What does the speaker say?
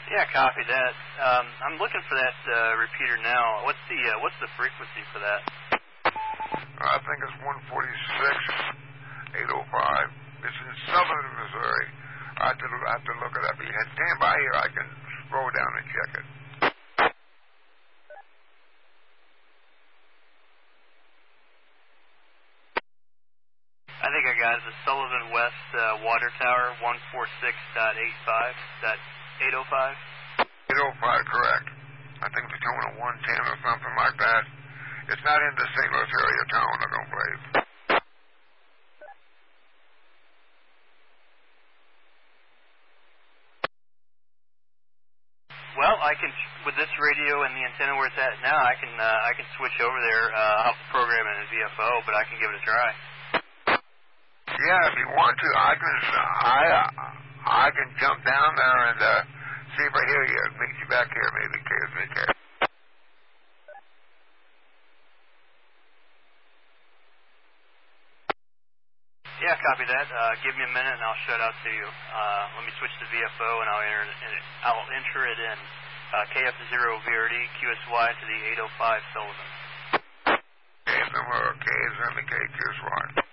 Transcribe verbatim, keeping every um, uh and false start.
Yeah, copy that. Um, I'm looking for that uh, repeater now. What's the uh, what's the frequency for that? I think it's one forty-six, eight oh five. It's in southern Missouri. I have to, I have to look it up. You can stand by here. I can scroll down and check it. I think I got it. The Sullivan West uh, Water Tower, one forty-six point eight five. Is that eight oh five? eight oh five, correct. I think it's tone of one ten or something like that. It's not in the Saint Louis area tone, I don't believe. Well, I can, with this radio and the antenna where it's at now, I can uh, I can switch over there. Uh, I'll have to program it in V F O, but I can give it a try. Yeah, if you want to, I can I I can jump down there and uh, see if I hear you. Meet you back here, maybe, K. Yeah, copy that. Uh, give me a minute and I'll shut out to you. Uh, let me switch to V F O and I'll enter it. I'll enter it in. Uh, K F zero V R D Q S Y to the eight oh five Sullivan. K is number K is in the K Q S Y.